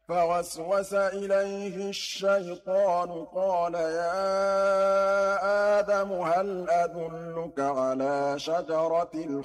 فوسوس إليه الشيطان قال يا آدم هل أدلك على شجرة